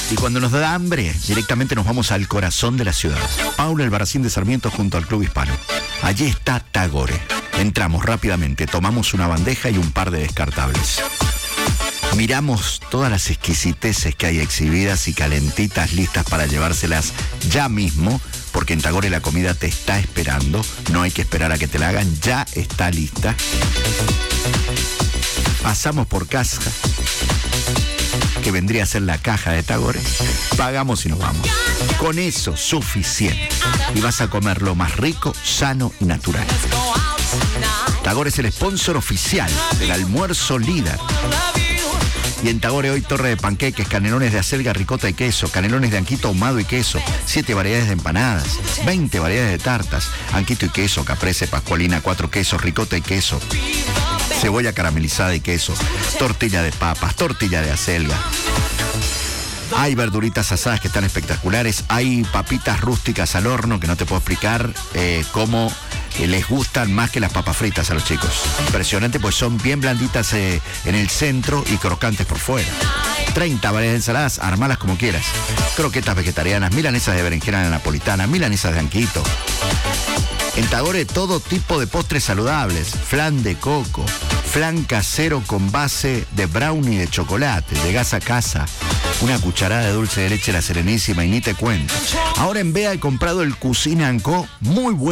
Y cuando nos da hambre, directamente nos vamos al corazón de la ciudad. Paula Albarracín de Sarmiento junto al Club Hispano. Allí está Tagore. Entramos rápidamente, tomamos una bandeja y un par de descartables. Miramos todas las exquisiteces que hay exhibidas y calentitas, listas para llevárselas ya mismo, porque en Tagore la comida te está esperando. No hay que esperar a que te la hagan, ya está lista. Pasamos por casa, que vendría a ser la caja de Tagore, pagamos y nos vamos. Con eso, suficiente. Y vas a comer lo más rico, sano y natural. Tagore es el sponsor oficial del almuerzo líder. Y en Tagore hoy torre de panqueques, canelones de acelga, ricota y queso, canelones de anquito ahumado y queso, 7 variedades de empanadas, 20 variedades de tartas, anquito y queso, caprese, pascualina, 4 quesos, ricota y queso, cebolla caramelizada y queso, tortilla de papas, tortilla de acelga. Hay verduritas asadas que están espectaculares, hay papitas rústicas al horno que no te puedo explicar cómo les gustan más que las papas fritas a los chicos. Impresionante, pues son bien blanditas en el centro y crocantes por fuera. 30 variedades de ensaladas, armalas como quieras. Croquetas vegetarianas, milanesas de berenjena a la napolitana, milanesas de anquito. En Tagore todo tipo de postres saludables, flan de coco, flan casero con base de brownie de chocolate. Llegás a casa, una cucharada de dulce de leche La Serenísima y ni te cuento. Ahora en Bea he comprado el Cucina & Co, muy bueno.